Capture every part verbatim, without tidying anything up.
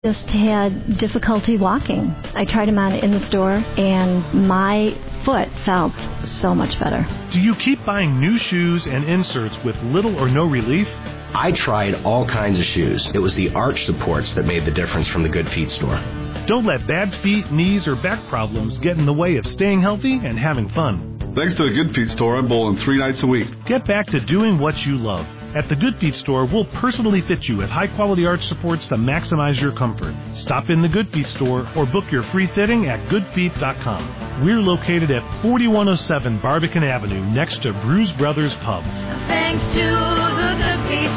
Just had difficulty walking. I tried them on in the store, and my foot felt so much better. Do you keep buying new shoes and inserts with little or no relief? I tried all kinds of shoes. It was the arch supports that made the difference from the Good Feet store. Don't let bad feet, knees, or back problems get in the way of staying healthy and having fun. Thanks to the Good Feet store, I'm bowling three nights a week. Get back to doing what you love. At the Good Feet store, we'll personally fit you with high-quality arch supports to maximize your comfort. Stop in the Good Feet store or book your free fitting at good feet dot com. We're located at forty-one oh seven Barbican Avenue, next to Bruise Brothers Pub. Thanks to the Good Feet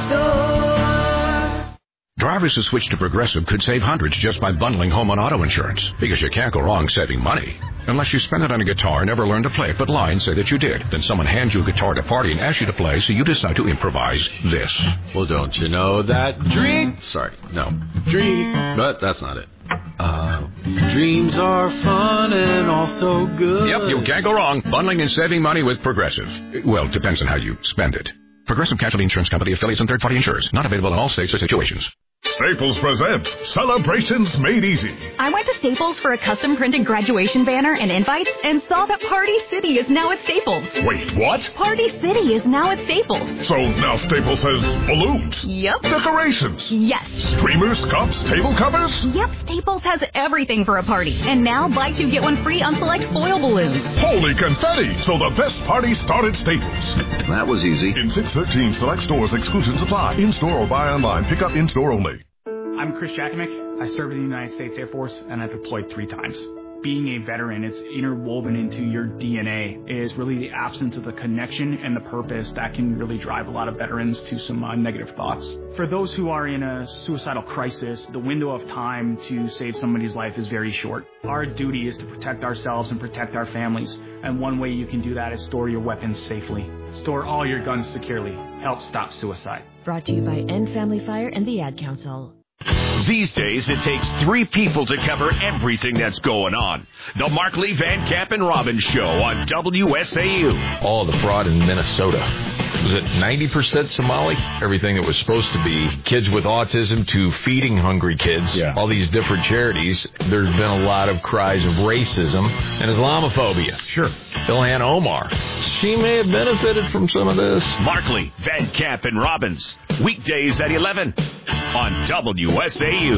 store. Drivers who switch to Progressive could save hundreds just by bundling home and auto insurance, because you can't go wrong saving money. Unless you spend it on a guitar and never learn to play it, but lie and say that you did. Then someone hands you a guitar at a party and asks you to play, so you decide to improvise this. Well, don't you know that dream... Sorry, no. Dream... But that's not it. Uh, dreams are fun and also good. Yep, you can't go wrong. Bundling and saving money with Progressive. Well, depends on how you spend it. Progressive Casualty Insurance Company, affiliates, and third-party insurers. Not available in all states or situations. Staples presents Celebrations Made Easy. I went to Staples for a custom-printed graduation banner and invites and saw that Party City is now at Staples. Wait, what? Party City is now at Staples. So now Staples has balloons? Yep. Decorations? Yes. Streamers, cups, table covers? Yep, Staples has everything for a party. And now buy two, get one free on select foil balloons. Holy confetti! So the best party started Staples. That was easy. In six thirteen select stores, exclusions apply. In-store or buy online. Pick up in-store only. I'm Chris Jakimick. I served in the United States Air Force, and I deployed three times. Being a veteran, it's interwoven into your D N A. It is really the absence of the connection and the purpose that can really drive a lot of veterans to some uh, negative thoughts. For those who are in a suicidal crisis, the window of time to save somebody's life is very short. Our duty is to protect ourselves and protect our families, and one way you can do that is store your weapons safely. Store all your guns securely. Help stop suicide. Brought to you by End Family Fire and the Ad Council. These days, it takes three people to cover everything that's going on. The Markley, Van Camp, and Robbins Show on W S A U. All the fraud in Minnesota. Was it ninety percent Somali? Everything that was supposed to be kids with autism to feeding hungry kids. Yeah. All these different charities. There's been a lot of cries of racism and Islamophobia. Sure. Ilhan Omar. She may have benefited from some of this. Markley, Van Camp, and Robbins. Weekdays at eleven on W S A U.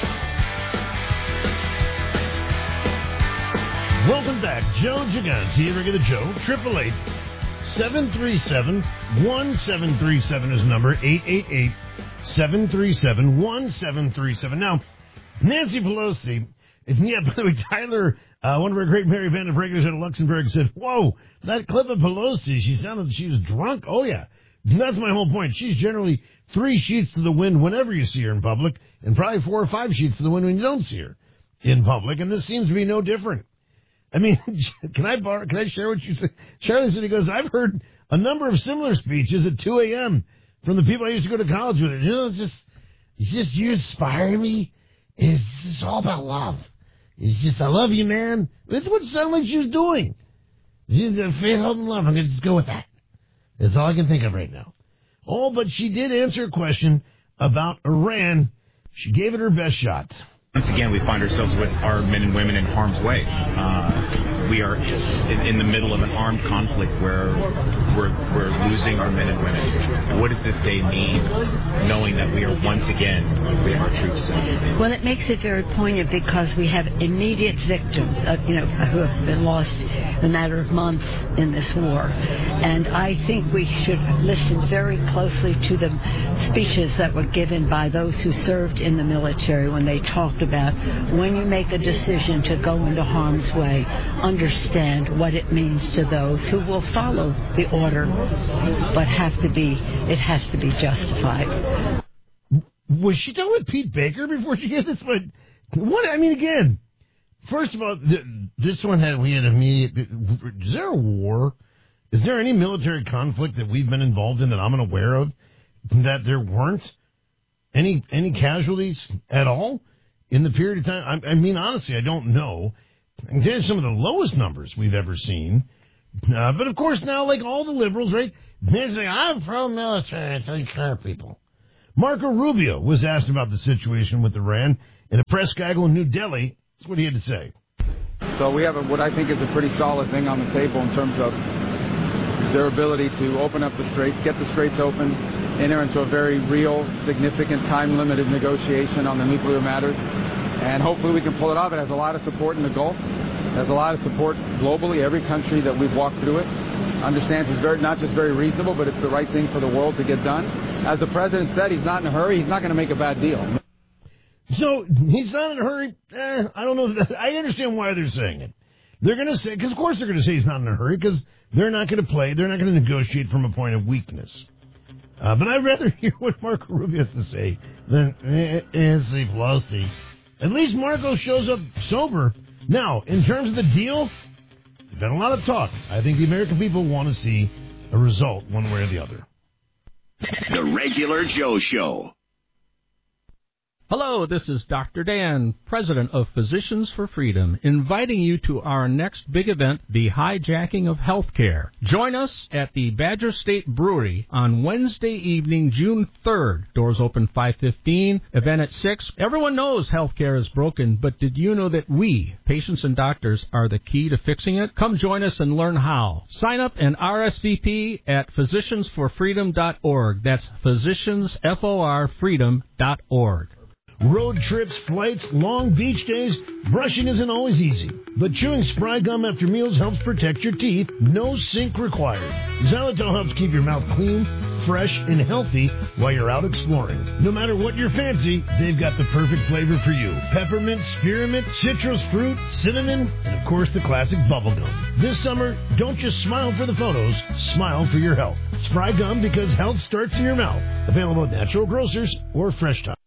Welcome back. Joe Gigante here, regular Joe. Triple eight seven three seven one seven three seven is the number. Eight eight eight seven three seven one seven three seven. Now, Nancy Pelosi. Yeah, by the way, Tyler, uh, one of our great Mary Band of regulars out of Luxembourg, said, "Whoa, that clip of Pelosi. She sounded she was drunk." Oh yeah, that's my whole point. She's generally three sheets to the wind whenever you see her in public, and probably four or five sheets to the wind when you don't see her in public. And this seems to be no different. I mean, can I borrow, can I share what you said? Charlie said, he goes, I've heard a number of similar speeches at two a.m. from the people I used to go to college with. You know, it's just, it's just, you inspire me. It's just all about love. It's just, I love you, man. That's what it sounded like she was doing. She's a faith, hope, and love. I'm going to just go with that. That's all I can think of right now. Oh, but she did answer a question about Iran. She gave it her best shot. Once again, we find ourselves with our men and women in harm's way. Uh, we are in, in the middle of an armed conflict where we're, we're losing our men and women. What does this day mean, knowing that we are once again, we have our troops in? Well, it makes it very poignant because we have immediate victims, uh, you know, who have been lost in a matter of months in this war. And I think we should listen very closely to the speeches that were given by those who served in the military when they talked about when you make a decision to go into harm's way, understand what it means to those who will follow the order, but have to be, it has to be justified. Was she done with Pete Baker before she gave this one? What, I mean, again, first of all, this one had, we had immediate, is there a war? Is there any military conflict that we've been involved in that I'm unaware of that there weren't any, any casualties at all? In the period of time, I, I mean, honestly, I don't know. There's some of the lowest numbers we've ever seen. Uh, but, of course, now, like all the liberals, right, they're saying, I'm pro-military, I take care of people. Marco Rubio was asked about the situation with Iran, In a press gaggle in New Delhi, that's what he had to say. So we have a, what I think is a pretty solid thing on the table in terms of their ability to open up the straits, get the straits open, enter into a very real, significant, time-limited negotiation on the nuclear matters. And hopefully we can pull it off. It has a lot of support in the Gulf. It has a lot of support globally. Every country that we've walked through it understands it's very, not just very reasonable, but it's the right thing for the world to get done. As the president said, he's not in a hurry. He's not going to make a bad deal. So he's not in a hurry. Eh, I don't know. That, I understand why they're saying it. They're going to say, because of course they're going to say he's not in a hurry, because they're not going to play. They're not going to negotiate from a point of weakness. Uh, but I'd rather hear what Marco Rubio has to say than Nancy Pelosi. At least Marco shows up sober. Now, in terms of the deal, there's been a lot of talk. I think the American people want to see a result one way or the other. The Regular Joe Show. Hello, this is Doctor Dan, President of Physicians for Freedom, inviting you to our next big event, the Hijacking of Healthcare. Join us at the Badger State Brewery on Wednesday evening, June third. Doors open five fifteen, event at six. Everyone knows healthcare is broken, but did you know that we, patients and doctors, are the key to fixing it? Come join us and learn how. Sign up and R S V P at physicians for freedom dot org. That's physicians for freedom dot org. Road trips, flights, long beach days, brushing isn't always easy. But chewing Spry Gum after meals helps protect your teeth. No sink required. Xylitol helps keep your mouth clean, fresh, and healthy while you're out exploring. No matter what your fancy, they've got the perfect flavor for you. Peppermint, spearmint, citrus fruit, cinnamon, and of course the classic bubblegum. This summer, don't just smile for the photos, smile for your health. Spry Gum, because health starts in your mouth. Available at natural grocers or Fresh Time.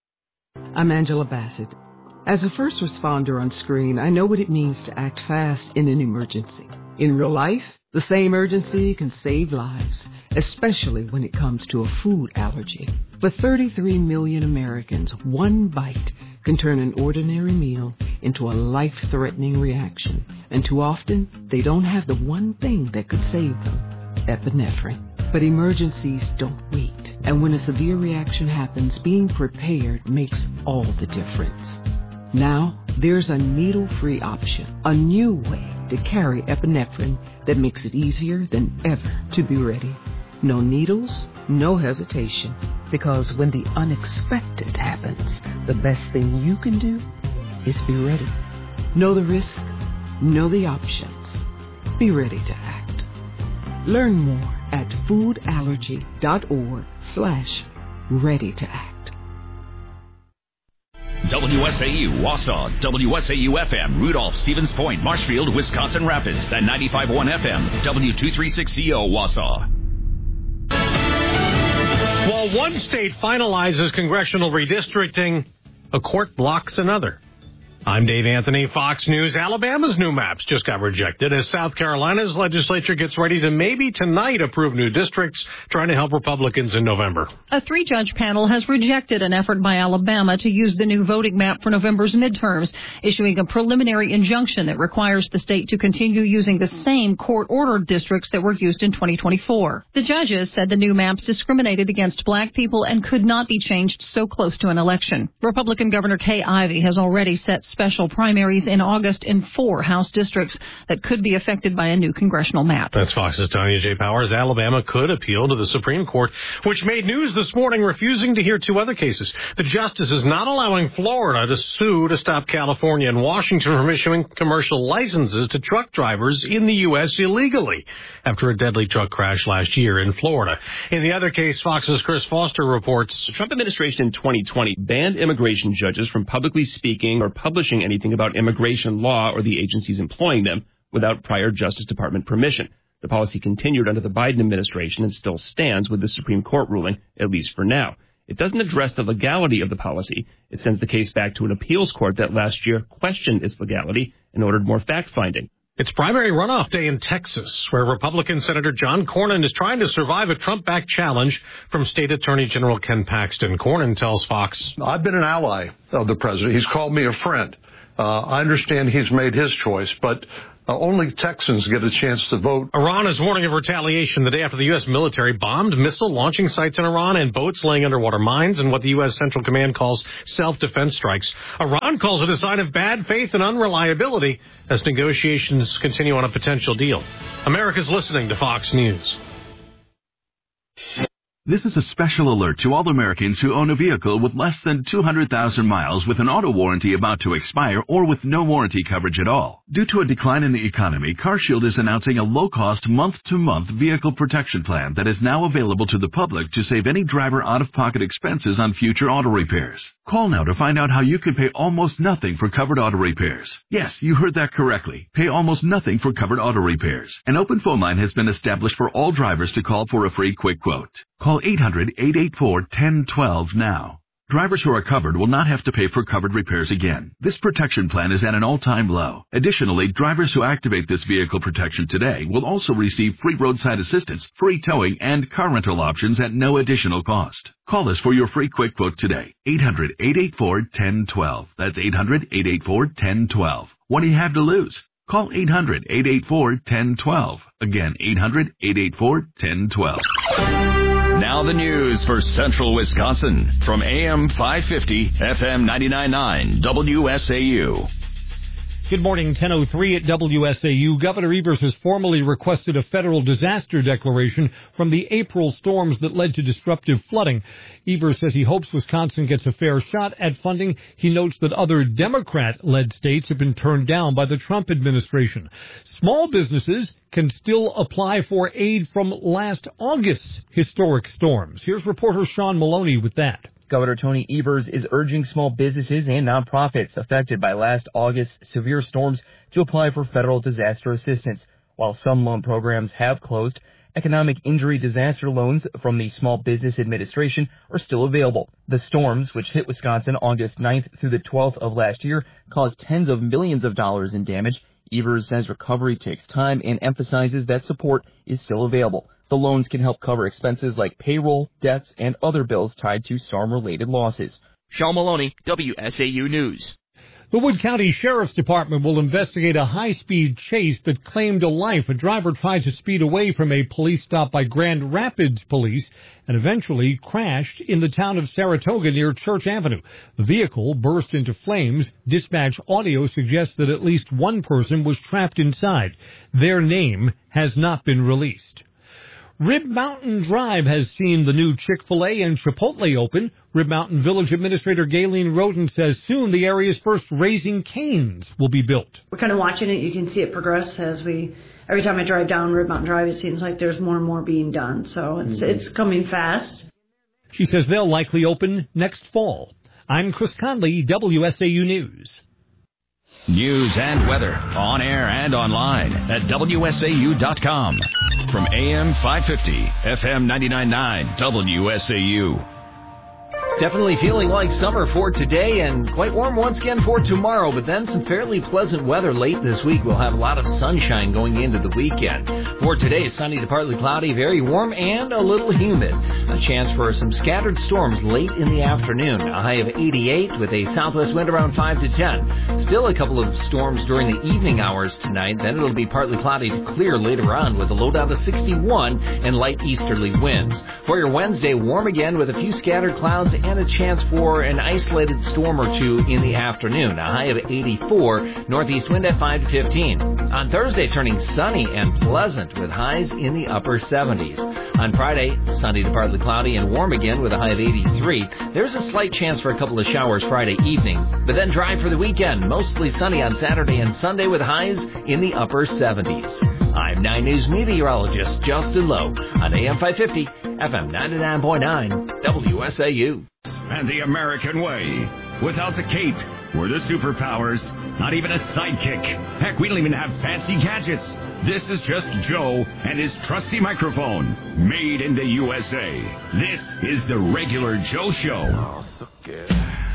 I'm Angela Bassett. As a first responder on screen, I know what it means to act fast in an emergency. In real life, the same urgency can save lives, especially when it comes to a food allergy. For thirty-three million Americans, one bite can turn an ordinary meal into a life-threatening reaction. And too often, they don't have the one thing that could save them, epinephrine. But emergencies don't wait. And when a severe reaction happens, being prepared makes all the difference. Now, there's a needle-free option, a new way to carry epinephrine that makes it easier than ever to be ready. No needles, no hesitation. Because when the unexpected happens, the best thing you can do is be ready. Know the risk, know the options. Be ready to act. Learn more at foodallergy.org slash ready to act. W S A U, Wausau, W S A U F M, Rudolph, Stevens Point, Marshfield, Wisconsin Rapids, and ninety-five point one F M, W two thirty-six C O, Wausau. While one state finalizes congressional redistricting, a court blocks another. I'm Dave Anthony, Fox News. Alabama's new maps just got rejected as South Carolina's legislature gets ready to maybe tonight approve new districts, trying to help Republicans in November. A three-judge panel has rejected an effort by Alabama to use the new voting map for November's midterms, issuing a preliminary injunction that requires the state to continue using the same court-ordered districts that were used in twenty twenty-four. The judges said the new maps discriminated against black people and could not be changed so close to an election. Republican Governor Kay Ivey has already set special primaries in August in four House districts that could be affected by a new congressional map. That's Fox's Tanya J. Powers. Alabama could appeal to the Supreme Court, which made news this morning, refusing to hear two other cases. The justice is not allowing Florida to sue to stop California and Washington from issuing commercial licenses to truck drivers in the U S illegally after a deadly truck crash last year in Florida. In the other case, Fox's Chris Foster reports. The Trump administration in twenty twenty banned immigration judges from publicly speaking or publishing anything about immigration law or the agencies employing them without prior Justice Department permission. The policy continued under the Biden administration and still stands with the Supreme Court ruling, at least for now. It doesn't address the legality of the policy. It sends the case back to an appeals court that last year questioned its legality and ordered more fact-finding. It's primary runoff day in Texas, where Republican Senator John Cornyn is trying to survive a Trump-backed challenge from State Attorney General Ken Paxton. Cornyn tells Fox, I've been an ally of the president. He's called me a friend. Uh, I understand he's made his choice, but Uh, only Texans get a chance to vote. Iran is warning of retaliation the day after the U S military bombed missile launching sites in Iran and boats laying underwater mines in what the U S Central Command calls self-defense strikes. Iran calls it a sign of bad faith and unreliability as negotiations continue on a potential deal. America's listening to Fox News. This is a special alert to all Americans who own a vehicle with less than two hundred thousand miles with an auto warranty about to expire or with no warranty coverage at all. Due to a decline in the economy, CarShield is announcing a low-cost month-to-month vehicle protection plan that is now available to the public to save any driver out-of-pocket expenses on future auto repairs. Call now to find out how you can pay almost nothing for covered auto repairs. Yes, you heard that correctly. Pay almost nothing for covered auto repairs. An open phone line has been established for all drivers to call for a free quick quote. Call eight hundred, eight eight four, one zero one two now. Drivers who are covered will not have to pay for covered repairs again. This protection plan is at an all-time low. Additionally, drivers who activate this vehicle protection today will also receive free roadside assistance, free towing, and car rental options at no additional cost. Call us for your free quick quote today. eight hundred, eight eight four, one zero one two. That's eight hundred, eight eight four, one zero one two. What do you have to lose? Call eight hundred, eight eight four, one zero one two. Again, eight hundred, eight eight four, one zero one two. Now the news for Central Wisconsin from A M five fifty, F M ninety-nine point nine, W S A U. Good morning, ten oh three at W S A U. Governor Evers has formally requested a federal disaster declaration from the April storms that led to disruptive flooding. Evers says he hopes Wisconsin gets a fair shot at funding. He notes that other Democrat-led states have been turned down by the Trump administration. Small businesses can still apply for aid from last August's historic storms. Here's reporter Sean Maloney with that. Governor Tony Evers is urging small businesses and nonprofits affected by last August's severe storms to apply for federal disaster assistance. While some loan programs have closed, economic injury disaster loans from the Small Business Administration are still available. The storms, which hit Wisconsin August ninth through the twelfth of last year, caused tens of millions of dollars in damage. Evers says recovery takes time and emphasizes that support is still available. The loans can help cover expenses like payroll, debts, and other bills tied to storm-related losses. Sean Maloney, W S A U News. The Wood County Sheriff's Department will investigate a high-speed chase that claimed a life. A driver tried to speed away from a police stop by Grand Rapids Police and eventually crashed in the town of Saratoga near Church Avenue. The vehicle burst into flames. Dispatch audio suggests that at least one person was trapped inside. Their name has not been released. Rib Mountain Drive has seen the new Chick-fil-A and Chipotle open. Rib Mountain Village Administrator Galen Roden says soon the area's first Raising Cane's will be built. We're kind of watching it. You can see it progress as we, every time I drive down Rib Mountain Drive, it seems like there's more and more being done. So it's, mm-hmm. it's coming fast. She says they'll likely open next fall. I'm Chris Conley, W S A U News. News and weather on air and online at W S A U dot com. From A M five fifty, F M ninety-nine point nine, W S A U. Definitely feeling like summer for today and quite warm once again for tomorrow, but then some fairly pleasant weather late this week. We'll have a lot of sunshine going into the weekend. For today, sunny to partly cloudy, very warm and a little humid. A chance for some scattered storms late in the afternoon. A high of eighty-eight with a southwest wind around five to ten. Still a couple of storms during the evening hours tonight. Then it'll be partly cloudy to clear later on with a low down to sixty-one and light easterly winds. For your Wednesday, warm again with a few scattered clouds and a chance for an isolated storm or two in the afternoon. A high of eighty-four, northeast wind at five to fifteen. On Thursday, turning sunny and pleasant with highs in the upper seventies. On Friday, sunny to partly cloudy and warm again with a high of eighty-three. There's a slight chance for a couple of showers Friday evening, but then dry for the weekend. Mostly sunny on Saturday and Sunday with highs in the upper seventies. I'm nine News meteorologist Justin Lowe on A M five fifty, F M ninety-nine point nine, W S A U. And the American way. Without the cape, we're the superpowers. Not even a sidekick. Heck, we don't even have fancy gadgets. This is just Joe and his trusty microphone, made in the U S A. This is the Regular Joe Show. Oh, so good.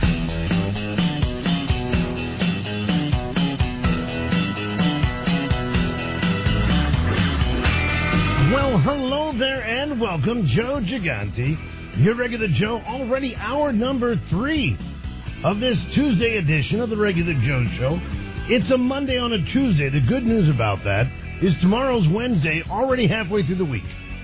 Well, hello there and welcome, Joe Gigante. Your Regular Joe, already hour number three of this Tuesday edition of the Regular Joe Show. It's a Monday on a Tuesday. The good news about that is tomorrow's Wednesday, already halfway through the week.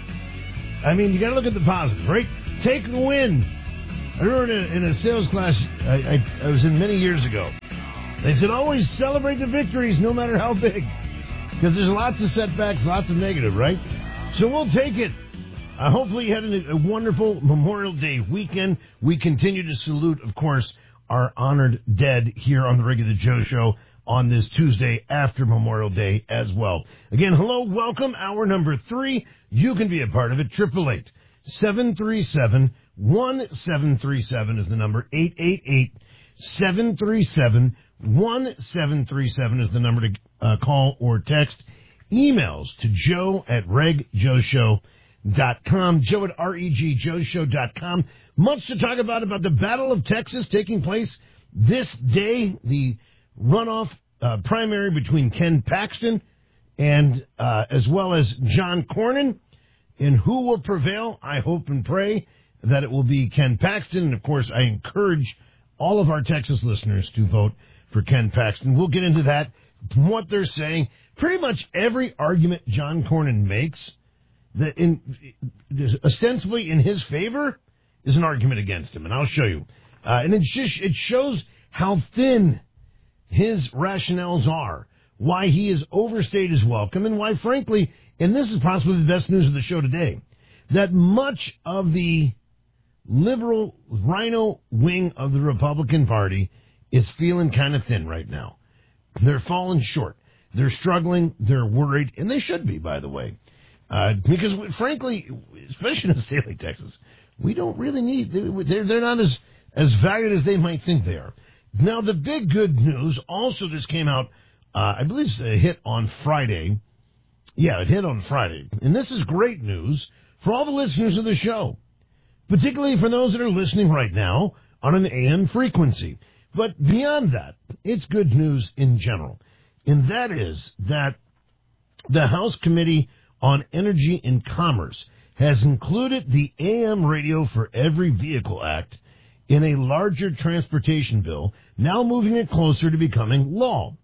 I mean, you got to look at the positives, right? Take the win. I remember in a, in a sales class I, I, I was in many years ago. They said always celebrate the victories, no matter how big, because there's lots of setbacks, lots of negative, right? So we'll take it. Uh, hopefully you had a, a wonderful Memorial Day weekend. We continue to salute, of course, our honored dead here on the Rig of the Joe Show on this Tuesday after Memorial Day as well. Again, hello, welcome, hour number three. You can be a part of it. Triple eight seven three seven one seven three seven is the number. Eight eight eight seven three seven one seven three seven is the number to uh, call or text. Emails to Joe at reg joe show dot com. Joe at reg joe show dot com. Much to talk about about the Battle of Texas taking place this day. The runoff uh, primary between Ken Paxton and uh, as well as John Cornyn. And who will prevail? I hope and pray that it will be Ken Paxton. And, of course, I encourage all of our Texas listeners to vote for Ken Paxton. We'll get into that, what they're saying. Pretty much every argument John Cornyn makes that in ostensibly in his favor is an argument against him, and I'll show you. Uh, and it just it shows how thin his rationales are, why he has overstayed his welcome, and why, frankly, and this is possibly the best news of the show today, that much of the liberal rhino wing of the Republican Party is feeling kind of thin right now. They're falling short. They're struggling. They're worried, and they should be, by the way. Uh, because, frankly, especially in a state like Texas, we don't really need, they're, they're not as, as valued as they might think they are. Now, the big good news, also this came out, uh, I believe it hit on Friday. Yeah, it hit on Friday. And this is great news for all the listeners of the show, particularly for those that are listening right now on an A M frequency. But beyond that, it's good news in general. And that is that the House Committee on Energy and Commerce has included the A M Radio for Every Vehicle Act in a larger transportation bill, now moving it closer to becoming law.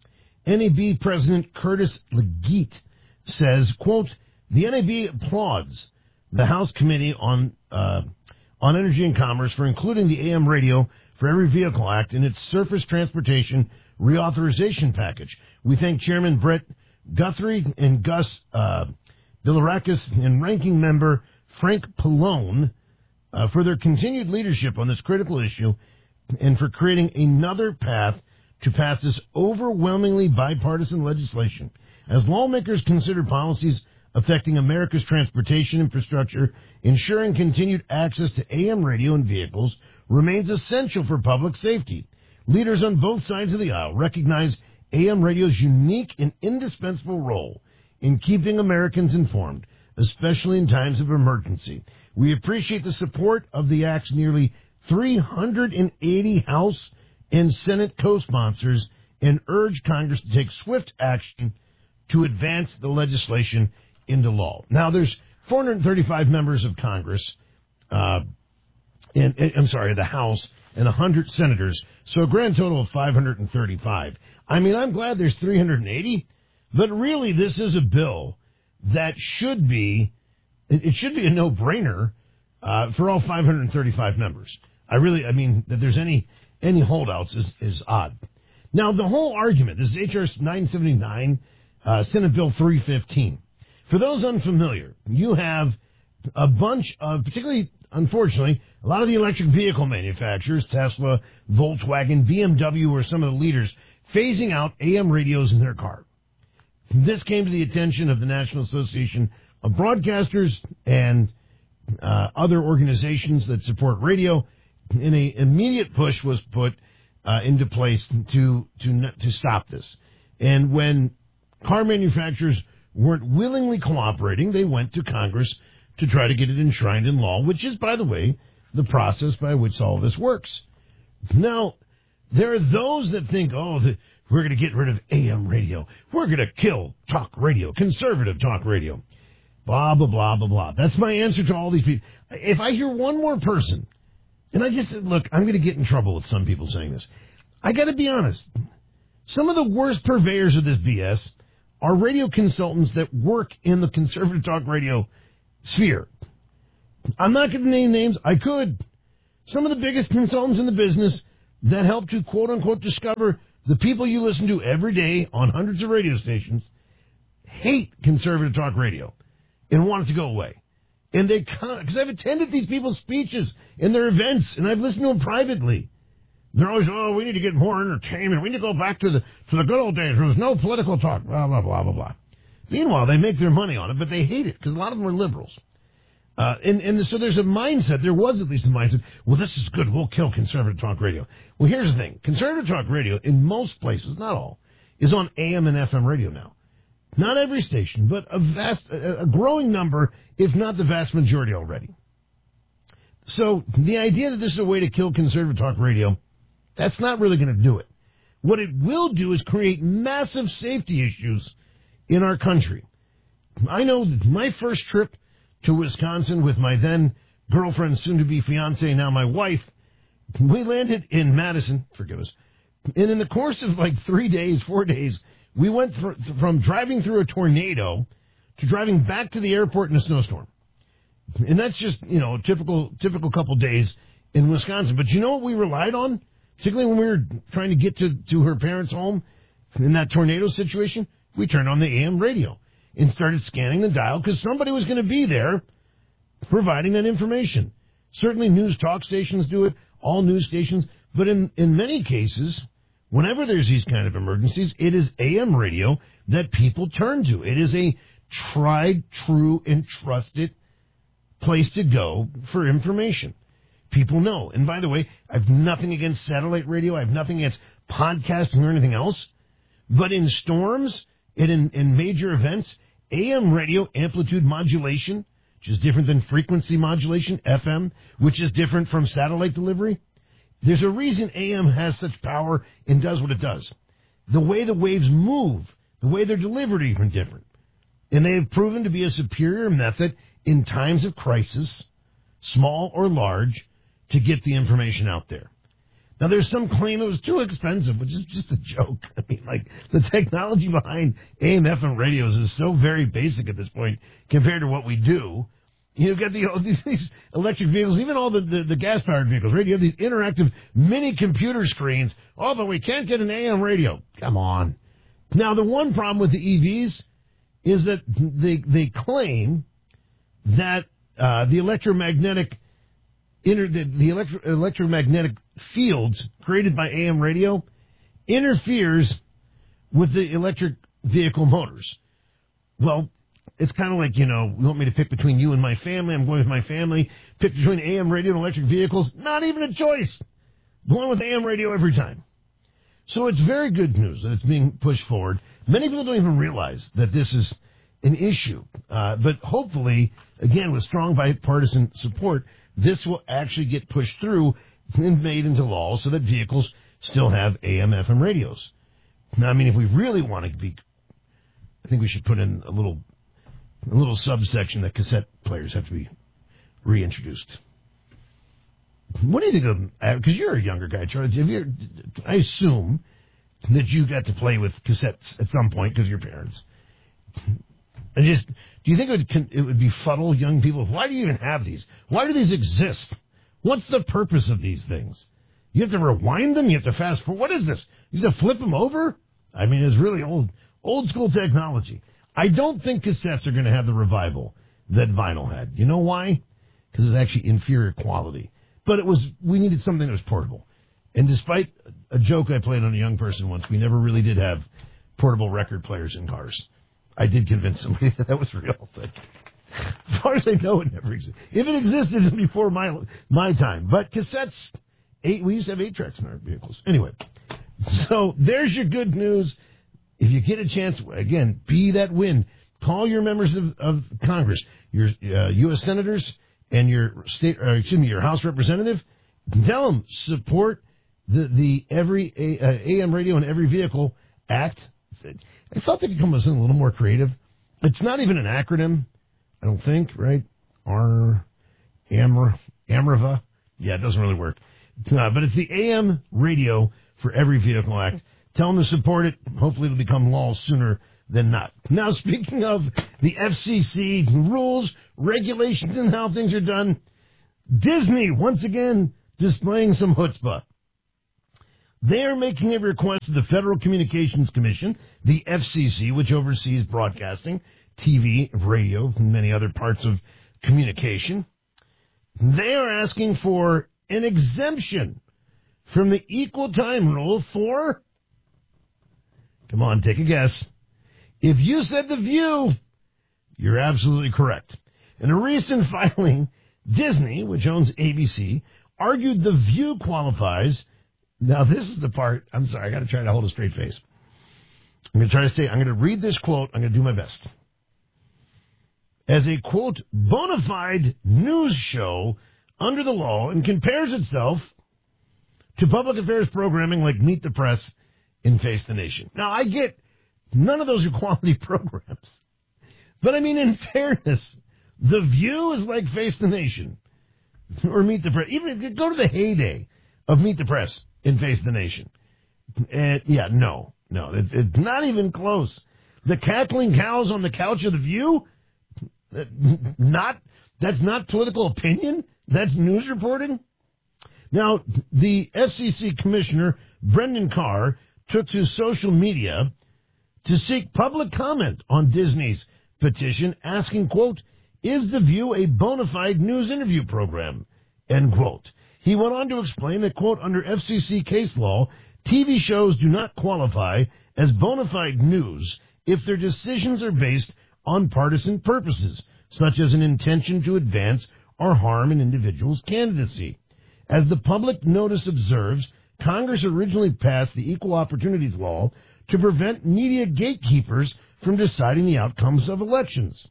N A B President Curtis Leggett says, quote, the N A B applauds the House Committee on uh, on Energy and Commerce for including the A M Radio for Every Vehicle Act in its surface transportation reauthorization package. We thank Chairman Brett Guthrie and Gus uh, Bilirakis and Ranking Member Frank Pallone uh, for their continued leadership on this critical issue and for creating another path to pass this overwhelmingly bipartisan legislation. As lawmakers consider policies affecting America's transportation infrastructure, ensuring continued access to A M radio in vehicles remains essential for public safety. Leaders on both sides of the aisle recognize A M radio's unique and indispensable role in keeping Americans informed, especially in times of emergency. We appreciate the support of the Act's nearly three hundred eighty House and Senate co-sponsors and urge Congress to take swift action to advance the legislation into law. Now, there's four hundred thirty-five members of Congress, uh, and, and I'm sorry, the House, and one hundred senators, so a grand total of five hundred thirty-five. I mean, I'm glad there's three hundred eighty, but really this is a bill that should be, it should be a no-brainer uh, for all five hundred thirty-five members. I really, I mean, that there's any any holdouts is, is odd. Now, the whole argument, this is H R nine seventy-nine, uh, Senate Bill three fifteen. For those unfamiliar, you have a bunch of, particularly, unfortunately, a lot of the electric vehicle manufacturers, Tesla, Volkswagen, B M W are some of the leaders, phasing out A M radios in their car. This came to the attention of the National Association of Broadcasters and uh, other organizations that support radio, and an immediate push was put uh, into place to, to, to stop this. And when car manufacturers weren't willingly cooperating, they went to Congress to try to get it enshrined in law, which is, by the way, the process by which all this works. Now, there are those that think, oh, the, we're going to get rid of A M radio. We're going to kill talk radio, conservative talk radio. Blah, blah, blah, blah, blah. That's my answer to all these people. If I hear one more person, and I just, look, I'm going to get in trouble with some people saying this. I got to be honest. Some of the worst purveyors of this B S are radio consultants that work in the conservative talk radio sphere. I'm not going to name names. I could. Some of the biggest consultants in the business that help to quote-unquote discover the people you listen to every day on hundreds of radio stations hate conservative talk radio and want it to go away. And they can't, because I've attended these people's speeches and their events, and I've listened to them privately. They're always, oh, we need to get more entertainment. We need to go back to the to the good old days where there's no political talk, blah, blah, blah, blah, blah. Meanwhile, they make their money on it, but they hate it because a lot of them are liberals. Uh, and, and so there's a mindset, there was at least a mindset, well, this is good, we'll kill conservative talk radio. Well, here's the thing. Conservative talk radio, in most places, not all, is on A M and F M radio now. Not every station, but a vast, a, a growing number, if not the vast majority already. So the idea that this is a way to kill conservative talk radio, that's not really going to do it. What it will do is create massive safety issues in our country. I know that my first trip to Wisconsin with my then girlfriend, soon-to-be fiancée, now my wife, we landed in Madison, forgive us, and in the course of like three days, four days, we went for, from driving through a tornado to driving back to the airport in a snowstorm. And that's just, you know, a typical, typical couple days in Wisconsin. But you know what we relied on? Particularly when we were trying to get to, to her parents' home in that tornado situation, we turned on the A M radio and started scanning the dial because somebody was going to be there providing that information. Certainly news talk stations do it, all news stations. But in, in many cases, whenever there's these kind of emergencies, it is A M radio that people turn to. It is a tried, true, and trusted place to go for information. People know. And by the way, I have nothing against satellite radio. I have nothing against podcasting or anything else. But in storms and in, in major events, A M radio amplitude modulation, which is different than frequency modulation, F M, which is different from satellite delivery. There's a reason A M has such power and does what it does. The way the waves move, the way they're delivered are even different. And they have proven to be a superior method in times of crisis, small or large, to get the information out there. Now, there's some claim it was too expensive, which is just a joke. I mean, like, the technology behind A M F M radios is so very basic at this point compared to what we do. You've got the, these electric vehicles, even all the, the, the gas-powered vehicles, right? You have these interactive mini computer screens. Oh, but we can't get an A M radio. Come on. Now, the one problem with the E Vs is that they they claim that uh, the electromagnetic inter, the, the electro, electromagnetic fields created by A M radio interferes with the electric vehicle motors. Well, it's kind of like, you know, you want me to pick between you and my family? I'm going with my family. Pick between A M radio and electric vehicles? Not even a choice. Going with A M radio every time. So it's very good news that it's being pushed forward. Many people don't even realize that this is an issue. Uh, but hopefully, again, with strong bipartisan support, this will actually get pushed through and made into law so that vehicles still have A M F M radios. Now, I mean, if we really want to be, I think we should put in a little a little subsection that cassette players have to be reintroduced. What do you think of, because you're a younger guy, Charlie, have you, I assume that you got to play with cassettes at some point because of your parents. And just, do you think it would, it would befuddle young people? Why do you even have these? Why do these exist? What's the purpose of these things? You have to rewind them? You have to fast forward? What is this? You have to flip them over? I mean, it's really old, old school technology. I don't think cassettes are going to have the revival that vinyl had. You know why? Because it was actually inferior quality. But it was, we needed something that was portable. And despite a joke I played on a young person once, we never really did have portable record players in cars. I did convince somebody that that was real. But as far as I know, it never existed. If it existed, it was before my my time. But cassettes, eight, we used to have eight tracks in our vehicles. Anyway, so there's your good news. If you get a chance, again, be that win. Call your members of, of Congress, your uh, U S senators, and your state, uh, excuse me, your House representative. Tell them support the the every a, uh, A M radio and every vehicle act. I thought they could come up with something a little more creative. It's not even an acronym, I don't think, right? R, Amr, AMRVA. Yeah, it doesn't really work. Uh, but it's the A M radio for every vehicle act. Tell them to support it. Hopefully it'll become law sooner than not. Now, speaking of the F C C rules, regulations, and how things are done, Disney, once again, displaying some chutzpah. They are making a request to the Federal Communications Commission, the F C C, which oversees broadcasting, T V, radio, and many other parts of communication. They are asking for an exemption from the equal time rule for, come on, take a guess. If you said The View, you're absolutely correct. In a recent filing, Disney, which owns A B C, argued The View qualifies. Now, this is the part, I'm sorry, I got to try to hold a straight face. I'm going to try to say, I'm going to read this quote, I'm going to do my best. As a, quote, bona fide news show under the law and compares itself to public affairs programming like Meet the Press and Face the Nation. Now, I get none of those are quality programs. But, I mean, in fairness, The View is like Face the Nation or Meet the Press. Even go to the heyday of Meet the Press and Face the Nation. And, yeah, no, no, it, it's not even close. The cackling cows on the couch of The View, not that's not political opinion. That's news reporting. Now, the F C C Commissioner, Brendan Carr, took to social media to seek public comment on Disney's petition, asking, quote, is The View a bona fide news interview program, end quote. He went on to explain that, quote, under F C C case law, T V shows do not qualify as bona fide news if their decisions are based on partisan purposes, such as an intention to advance or harm an individual's candidacy. As the public notice observes, Congress originally passed the Equal Opportunities Law to prevent media gatekeepers from deciding the outcomes of elections.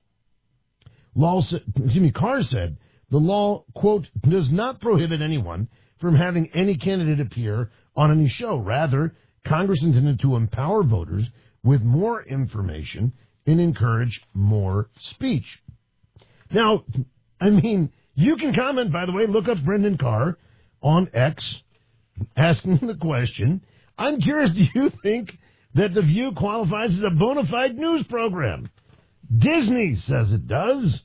Law, excuse me, Carr said, the law, quote, does not prohibit anyone from having any candidate appear on any show. Rather, Congress intended to empower voters with more information and encourage more speech. Now, I mean, you can comment, by the way, look up Brendan Carr on X, asking the question, I'm curious, do you think that The View qualifies as a bona fide news program? Disney says it does.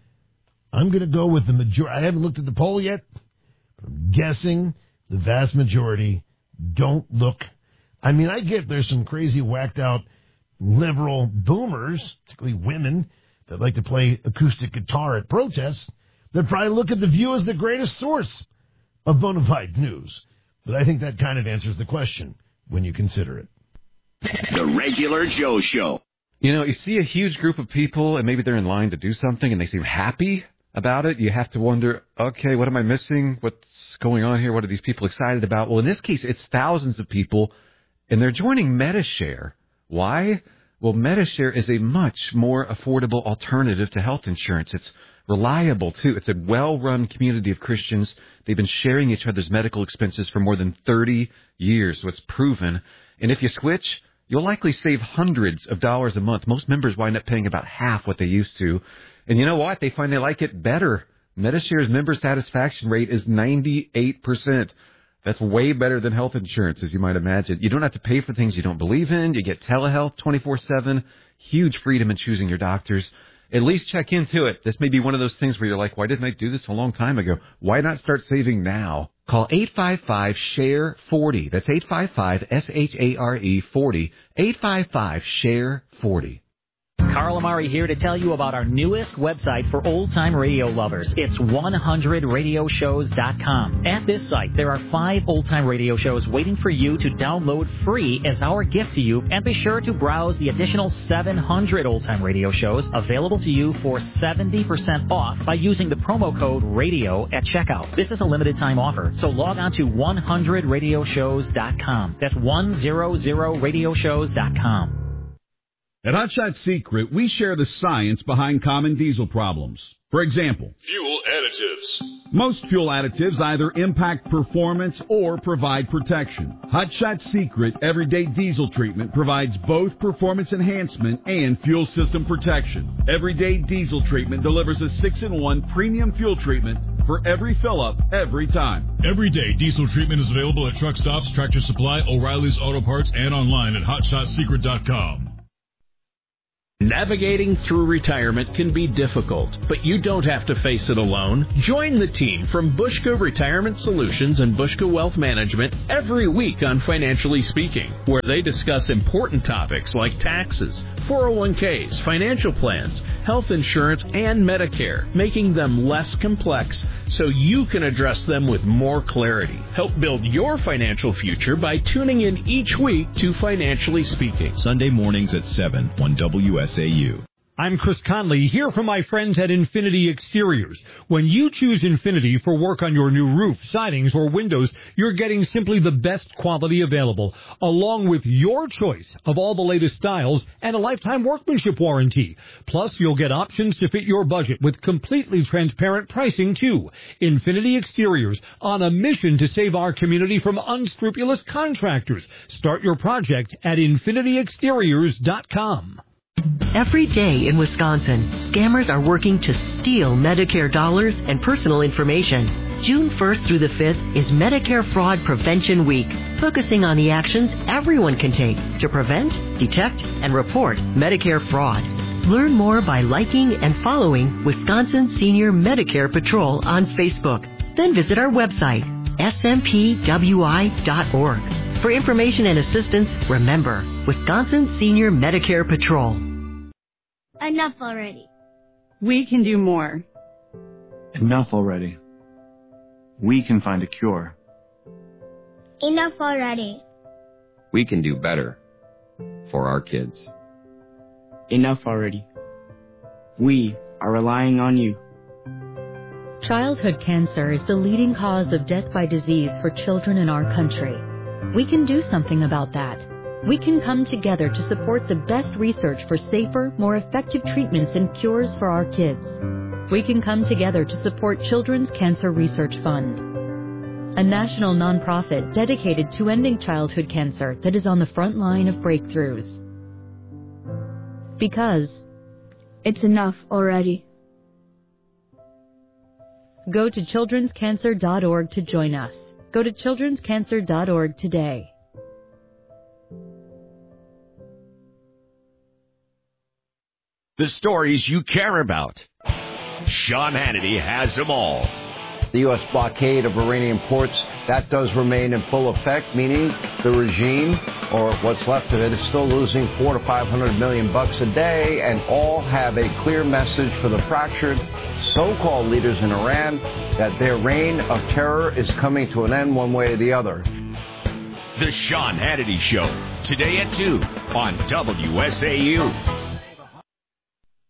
I'm going to go with the majority. I haven't looked at the poll yet, but I'm guessing the vast majority don't look. I mean, I get there's some crazy whacked out liberal boomers, particularly women, that like to play acoustic guitar at protests, that probably look at The View as the greatest source of bona fide news. But I think that kind of answers the question when you consider it. The Regular Joe Show. You know, you see a huge group of people, and maybe they're in line to do something, and they seem happy about it. You have to wonder, okay, what am I missing? What's going on here? What are these people excited about? Well, in this case, it's thousands of people, and they're joining Medi-Share. Why? Well, Medi-Share is a much more affordable alternative to health insurance. It's reliable, too. It's a well-run community of Christians. They've been sharing each other's medical expenses for more than thirty years, so it's proven. And if you switch, you'll likely save hundreds of dollars a month. Most members wind up paying about half what they used to. And you know what? They find they like it better. Medi-Share's member satisfaction rate is ninety-eight percent. That's way better than health insurance, as you might imagine. You don't have to pay for things you don't believe in. You get telehealth twenty-four seven, huge freedom in choosing your doctors. At least check into it. This may be one of those things where you're like, why didn't I do this a long time ago? Why not start saving now? Call eight five five, S H A R E, forty. That's eight five five, S H A R E, forty. eight five five, S H A R E, forty. Carl Amari here to tell you about our newest website for old-time radio lovers. It's one hundred radio shows dot com. At this site, there are five old-time radio shows waiting for you to download free as our gift to you, and be sure to browse the additional seven hundred old-time radio shows available to you for seventy percent off by using the promo code RADIO at checkout. This is a limited-time offer, so log on to one hundred radio shows dot com. That's one hundred radio shows dot com. At Hot Shot Secret, we share the science behind common diesel problems. For example, fuel additives. Most fuel additives either impact performance or provide protection. Hot Shot Secret Everyday Diesel Treatment provides both performance enhancement and fuel system protection. Everyday Diesel Treatment delivers a six in one premium fuel treatment for every fill-up, every time. Everyday diesel treatment is available at truck stops, Tractor Supply, O'Reilly's Auto Parts, and online at hot shot secret dot com. Navigating through retirement can be difficult, but you don't have to face it alone. Join the team from Bushka Retirement Solutions and Bushka Wealth Management every week on Financially Speaking, where they discuss important topics like taxes, four oh one k's, financial plans, health insurance, and Medicare, making them less complex so you can address them with more clarity. Help build your financial future by tuning in each week to Financially Speaking. Sunday mornings at seven on W S A U. I'm Chris Conley, here from my friends at Infinity Exteriors. When you choose Infinity for work on your new roof, sidings, or windows, you're getting simply the best quality available, along with your choice of all the latest styles and a lifetime workmanship warranty. Plus, you'll get options to fit your budget with completely transparent pricing, too. Infinity Exteriors, on a mission to save our community from unscrupulous contractors. Start your project at infinity exteriors dot com. Every day in Wisconsin, scammers are working to steal Medicare dollars and personal information. June first through the fifth is Medicare Fraud Prevention Week, focusing on the actions everyone can take to prevent, detect, and report Medicare fraud. Learn more by liking and following Wisconsin Senior Medicare Patrol on Facebook. Then visit our website, S M P W I dot org. For information and assistance, remember, Wisconsin Senior Medicare Patrol. Enough already. We can do more. Enough already. We can find a cure. Enough already. We can do better for our kids. Enough already. We are relying on you. Childhood cancer is the leading cause of death by disease for children in our country. We can do something about that. We can come together to support the best research for safer, more effective treatments and cures for our kids. We can come together to support Children's Cancer Research Fund, a national nonprofit dedicated to ending childhood cancer that is on the front line of breakthroughs. Because it's enough already. Go to children's cancer dot org to join us. Go to children's cancer dot org today. The stories you care about. Sean Hannity has them all. The U S blockade of Iranian ports, that does remain in full effect, meaning the regime, or what's left of it, is still losing four to five hundred million bucks a day, and all have a clear message for the fractured so-called leaders in Iran that their reign of terror is coming to an end one way or the other. The Sean Hannity Show, today at two on W S A U.